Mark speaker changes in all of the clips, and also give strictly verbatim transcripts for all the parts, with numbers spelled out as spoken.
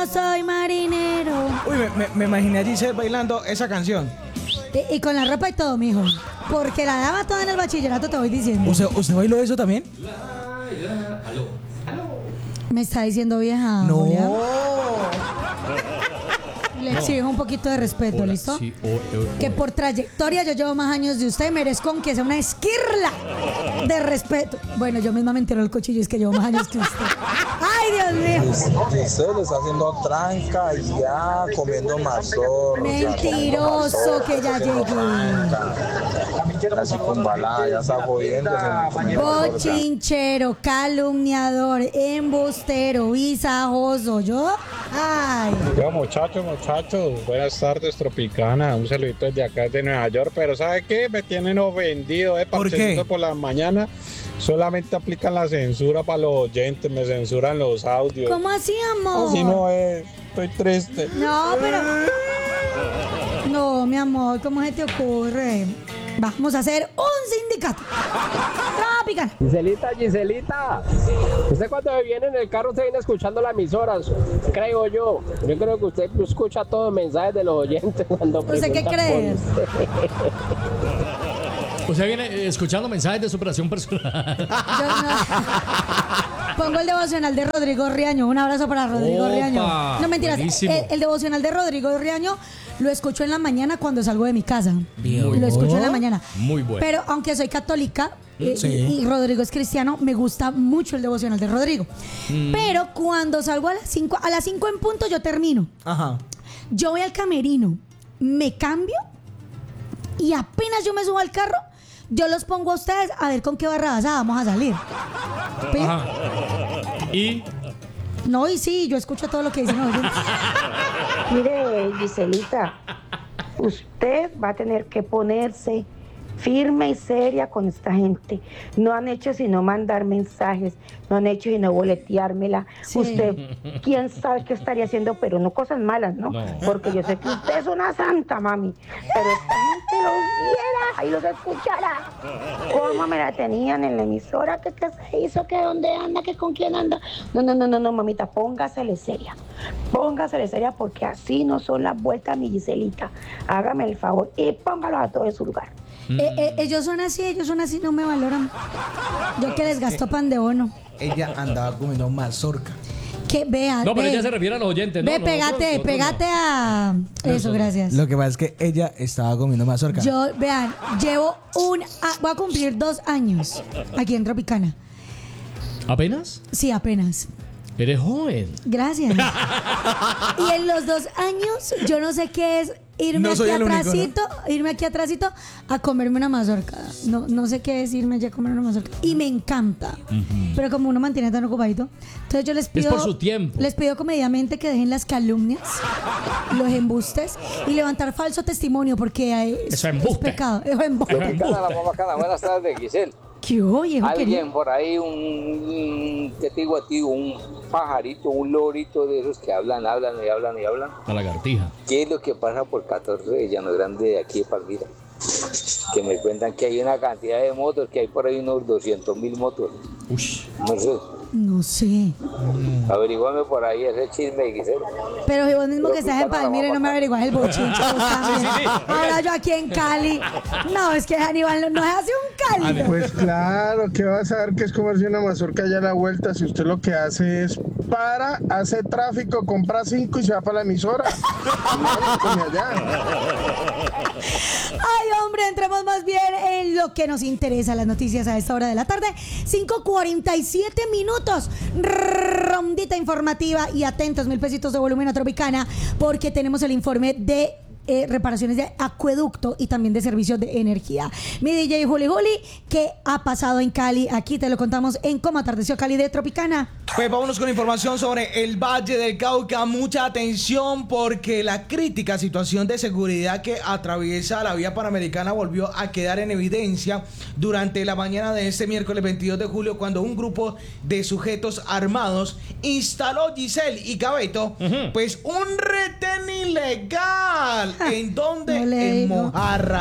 Speaker 1: soy marinero.
Speaker 2: Uy, me, me, me imaginé a Giselle bailando esa canción.
Speaker 1: Y, y con la ropa y todo, mijo. Porque la dama toda en el bachillerato, te voy diciendo.
Speaker 2: ¿Usted, usted bailó eso también?
Speaker 1: Me está diciendo vieja.
Speaker 2: No.
Speaker 1: Julia. Le exijo un poquito de respeto,
Speaker 3: Hola,
Speaker 1: ¿listo?
Speaker 3: sí, oh, oh, oh.
Speaker 1: Que por trayectoria yo llevo más años de usted y merezco aunque sea una esquirla de respeto. Bueno, yo misma me entero el cochillo, es que llevo más años que usted. ¡Ay, Dios mío!
Speaker 4: Giselle está haciendo tranca y ya comiendo mazorca.
Speaker 1: Mentiroso que ya llegué.
Speaker 4: La circunvalada ya está jodiendo.
Speaker 1: Bochinchero, calumniador, embustero, visajoso. ¿Yo? ¡Ay!
Speaker 5: Yo, muchachos, muchachos, buenas tardes, Tropicana. Un saludito desde acá de Nueva York. Pero ¿sabe qué? Me tienen ofendido, ¿eh?
Speaker 2: ¿Por qué?
Speaker 5: Parchecito por la mañana. Solamente aplican la censura para los oyentes, me censuran los audios.
Speaker 1: ¿Cómo así, amor?
Speaker 5: Así no es, estoy triste.
Speaker 1: No, pero... No, mi amor, ¿cómo se te ocurre? Vamos a hacer un sindicato. Tropicana.
Speaker 6: Giselita, Giselita, usted cuando viene en el carro usted viene escuchando las emisoras, creo yo. Yo creo que usted escucha todos los mensajes de los oyentes cuando
Speaker 1: ¿Usted qué
Speaker 6: preguntan
Speaker 1: cree?
Speaker 6: por usted.
Speaker 3: Usted viene eh, escuchando mensajes de superación personal.
Speaker 1: Yo no. Pongo el devocional de Rodrigo Riaño. Un abrazo para Rodrigo
Speaker 3: Opa,
Speaker 1: Riaño. No, mentiras.
Speaker 3: buenísimo.
Speaker 1: El, el devocional de Rodrigo Riaño lo escucho en la mañana cuando salgo de mi casa.
Speaker 3: Bien.
Speaker 1: Lo escucho en la mañana.
Speaker 3: Muy bueno.
Speaker 1: Pero aunque soy católica eh,
Speaker 2: Sí.
Speaker 1: y, y Rodrigo es cristiano, me gusta mucho el devocional de Rodrigo.
Speaker 3: Mm.
Speaker 1: Pero cuando salgo a las cinco, a las cinco en punto yo termino.
Speaker 2: Ajá.
Speaker 1: Yo voy al camerino, me cambio y apenas yo me subo al carro, yo los pongo a ustedes a ver con qué barrabasada vamos a salir. ¿Pi?
Speaker 3: Ajá. Y
Speaker 1: No, y sí, yo escucho todo lo que dicen. ¿No?
Speaker 7: Mire, Giselita, usted va a tener que ponerse firme y seria con esta gente. No han hecho sino mandar mensajes, no han hecho sino boleteármela.
Speaker 1: Sí.
Speaker 7: Usted, quién sabe qué estaría haciendo, pero no cosas malas, ¿no?
Speaker 3: No.
Speaker 7: Porque yo sé que usted es una santa, mami. Pero esta gente los viera y los escuchara. ¿Cómo me la tenían en la emisora? ¿Qué, qué se hizo? ¿Qué dónde anda? ¿Qué con quién anda? No, no, no, no, no, mamita, póngasele seria. Póngasele seria porque así no son las vueltas, mi Giselita. Hágame el favor y póngalos a todos en su lugar.
Speaker 1: Eh, eh, ellos son así, ellos son así, no me valoran. Yo que les gasto pan de bono.
Speaker 2: Ella andaba comiendo mazorca.
Speaker 1: Que vea,
Speaker 3: no, pero
Speaker 1: ve,
Speaker 3: ella se refiere a los oyentes, ¿no?
Speaker 1: ve,
Speaker 3: No,
Speaker 1: pégate,
Speaker 3: nosotros- nosotros
Speaker 1: pégate
Speaker 3: no.
Speaker 1: a... Eso, gracias.
Speaker 2: Lo que pasa es que ella estaba comiendo mazorca.
Speaker 1: Yo, vean, llevo un... a- voy a cumplir dos años aquí en Tropicana.
Speaker 3: ¿Apenas?
Speaker 1: Sí, apenas.
Speaker 3: Eres joven.
Speaker 1: Gracias. Y en los dos años, yo no sé qué es irme
Speaker 2: No soy
Speaker 1: aquí
Speaker 2: el único,
Speaker 1: atrásito, irme aquí atrásito a comerme una mazorca. No, no sé qué es irme allá a comer una mazorca. Y me encanta. Pero como uno mantiene tan ocupadito, entonces yo les pido...
Speaker 3: por su tiempo.
Speaker 1: Les pido comedidamente que dejen las calumnias, los embustes y levantar falso testimonio porque es,
Speaker 3: Eso es
Speaker 1: es
Speaker 3: embuste.
Speaker 1: pecado. Eso es embuste.
Speaker 6: Tropicana, la más bacana. Buenas tardes, Giselle.
Speaker 1: ¿Qué oye, hijo querido?
Speaker 6: Alguien por ahí, un, un, ¿qué te digo a ti? Un pajarito, un lorito de esos que hablan, hablan y hablan y hablan.
Speaker 3: La lagartija.
Speaker 6: ¿Qué es lo que pasa por catorce de Llano Grande de aquí de Palmira? Que me cuentan que hay una cantidad de motos, que hay por ahí unos doscientos mil motos.
Speaker 3: Ush.
Speaker 6: No sé,
Speaker 1: No sé.
Speaker 6: averiguame por ahí ese chisme, Giselle.
Speaker 1: Pero si vos mismo que estás en Palmira y no me averiguas el bochinche, vos también. Ahora yo aquí en Cali. No, es que Aníbal no, no es así un Cali.
Speaker 8: Pues claro, que va a saber que es comerse una mazorca ya a la vuelta si usted lo que hace es para, hace tráfico, compra cinco y se va para la emisora. Come allá.
Speaker 1: Ay, hombre, entremos más bien en lo que nos interesa, las noticias a esta hora de la tarde. cinco cuarenta y siete minutos. Rondita informativa y atentos, mil pesitos de volumen a Tropicana, porque tenemos el informe de eh, reparaciones de acueducto y también de servicios de energía. Mi D J Juli Juli, ¿qué ha pasado en Cali? Aquí te lo contamos en Cómo Atardeció Cali de Tropicana.
Speaker 2: Pues vámonos con información sobre el Valle del Cauca. Mucha atención porque la crítica situación de seguridad que atraviesa la vía panamericana volvió a quedar en evidencia durante la mañana de este miércoles veintidós de julio, cuando un grupo de sujetos armados instaló, Giselle y Cabeto, uh-huh. pues un retén ilegal. ¿En dónde?
Speaker 1: No le
Speaker 2: en
Speaker 1: digo.
Speaker 2: Mojarras.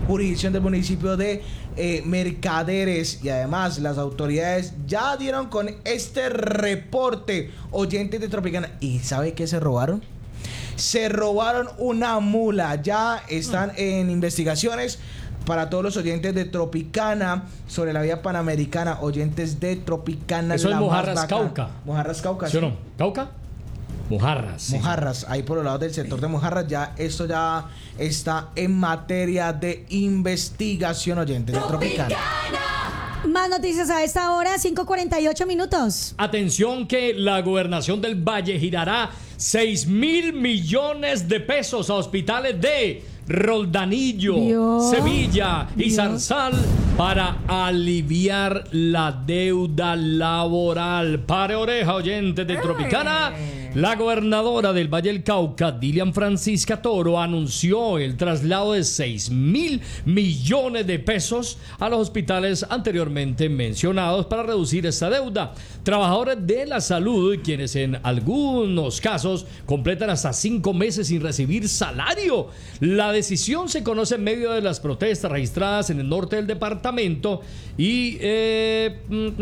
Speaker 2: jurisdicción del municipio de eh, Mercaderes. Y además las autoridades ya dieron con este reporte, oyentes de Tropicana. ¿Y sabe qué se robaron? Se robaron una mula. Ya están en investigaciones. Para todos los oyentes de Tropicana sobre la vía panamericana, oyentes de Tropicana.
Speaker 3: Eso
Speaker 2: la
Speaker 3: es Mojarras,
Speaker 2: más bacana.
Speaker 3: Cauca.
Speaker 2: Mojarras, Cauca.
Speaker 3: ¿Sí o no? ¿Cauca? Mojarras. Sí.
Speaker 2: Mojarras, ahí por los lados del sector de Mojarras, ya esto ya está en materia de investigación, oyentes de Tropicana.
Speaker 1: Más noticias a esta hora, cinco cuarenta y ocho minutos.
Speaker 3: Atención que la gobernación del Valle girará seis mil millones de pesos a hospitales de Roldanillo,
Speaker 1: Dios,
Speaker 3: Sevilla y
Speaker 1: Dios.
Speaker 3: Zarzal para aliviar la deuda laboral. Pare oreja, oyentes de Tropicana. La gobernadora del Valle del Cauca, Dilian Francisca Toro, anunció el traslado de seis mil millones de pesos a los hospitales anteriormente mencionados para reducir esta deuda. Trabajadores de la salud, quienes en algunos casos completan hasta cinco meses sin recibir salario. La decisión se conoce en medio de las protestas registradas en el norte del departamento y... Eh,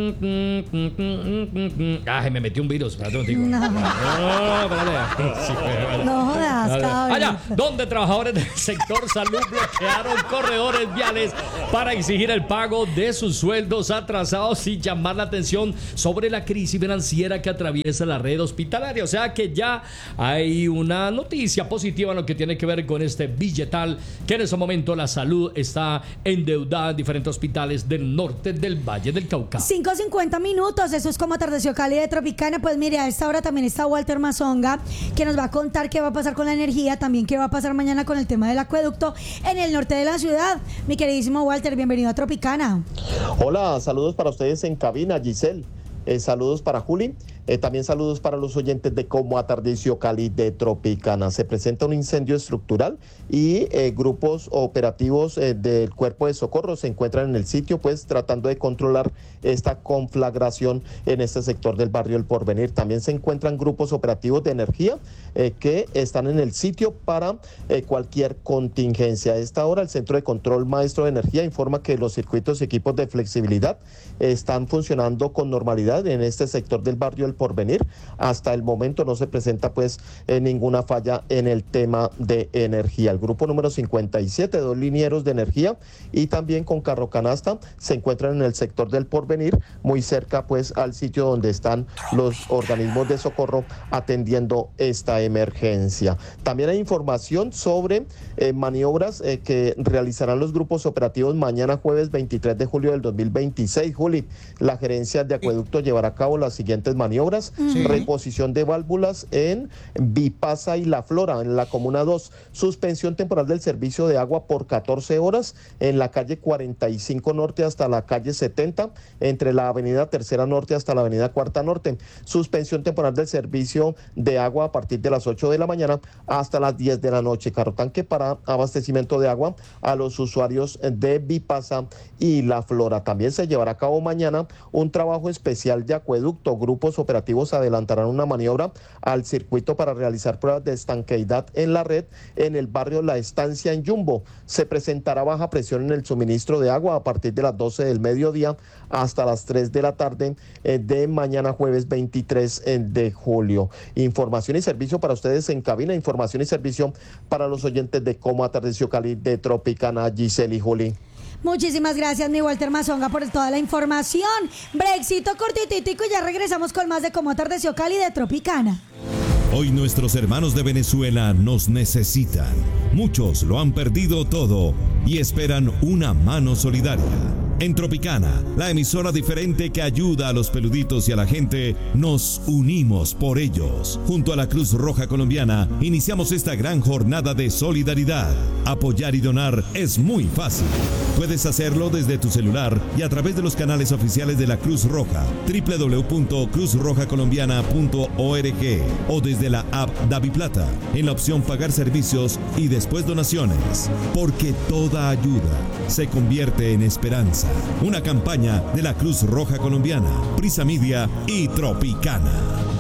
Speaker 3: ah, me metió un virus. Espérate un tico.
Speaker 1: No.
Speaker 3: No, espérate. Sí, espérate.
Speaker 1: No jodas,
Speaker 3: Dale.
Speaker 1: cabrón.
Speaker 3: Allá, donde trabajadores del sector salud bloquearon corredores viales para exigir el pago de sus sueldos atrasados y llamar la atención sobre la crisis financiera que atraviesa la red hospitalaria. O sea que ya hay una noticia positiva en lo que tiene que ver con este billetal, que en este momento la salud está endeudada en diferentes hospitales del norte del Valle del Cauca.
Speaker 1: cinco cincuenta minutos, eso es como atardeció Cali de Tropicana. Pues mire, a esta hora también está Walter Mazonga, que nos va a contar qué va a pasar con la energía, también qué va a pasar mañana con el tema del acueducto en el norte de la ciudad. Mi queridísimo Walter, bienvenido a Tropicana.
Speaker 9: Hola, saludos para ustedes en cabina, Giselle. Eh, saludos para Juli. Eh, también saludos para los oyentes de Como Atardeció Cali de Tropicana. Se presenta un incendio estructural y eh, grupos operativos eh, del Cuerpo de Socorro se encuentran en el sitio, pues tratando de controlar esta conflagración en este sector del barrio El Porvenir. También se encuentran grupos operativos de energía eh, que están en el sitio para eh, cualquier contingencia. A esta hora el Centro de Control Maestro de Energía informa que los circuitos y equipos de flexibilidad están funcionando con normalidad en este sector del barrio El Porvenir. Hasta el momento no se presenta pues eh, ninguna falla en el tema de energía. El grupo número cincuenta y siete, dos linieros de energía y también con carro canasta se encuentran en el sector del Porvenir, muy cerca pues al sitio donde están los organismos de socorro atendiendo esta emergencia. También hay información sobre eh, maniobras eh, que realizarán los grupos operativos mañana jueves veintitrés de julio del dos mil veintiséis. Juli, la gerencia de acueducto llevará a cabo las siguientes maniobras: sí. Reposición de válvulas en Vipasa y La Flora, en la Comuna dos, suspensión temporal del servicio de agua por catorce horas en la calle cuarenta y cinco Norte hasta la calle setenta, entre la avenida Tercera Norte hasta la avenida Cuarta Norte, suspensión temporal del servicio de agua a partir de las ocho de la mañana hasta las diez de la noche, carro tanque para abastecimiento de agua a los usuarios de Vipasa y La Flora. También se llevará a cabo mañana un trabajo especial de acueducto. Grupos operativos adelantarán una maniobra al circuito para realizar pruebas de estanqueidad en la red en el barrio La Estancia en Yumbo. Se presentará baja presión en el suministro de agua a partir de las doce del mediodía hasta las tres de la tarde eh, de mañana jueves veintitrés de julio. Información y servicio para ustedes en cabina, información y servicio para los oyentes de Como Atardeció Cali de Tropicana, Giselle y Juli.
Speaker 1: Muchísimas gracias, mi Walter Mazonga, por toda la información. Brexito cortitito y ya regresamos con más de Como Atardeció Cali de Tropicana.
Speaker 10: Hoy nuestros hermanos de Venezuela nos necesitan. Muchos lo han perdido todo y esperan una mano solidaria. En Tropicana, la emisora diferente que ayuda a los peluditos y a la gente, nos unimos por ellos. Junto a la Cruz Roja Colombiana, iniciamos esta gran jornada de solidaridad. Apoyar y donar es muy fácil. Puedes hacerlo desde tu celular y a través de los canales oficiales de la Cruz Roja, doble u doble u doble u punto cruz roja colombiana punto org, o desde la app DaviPlata, en la opción Pagar servicios y después donaciones. Porque toda ayuda se convierte en esperanza. Una campaña de la Cruz Roja Colombiana, Prisa Media y Tropicana.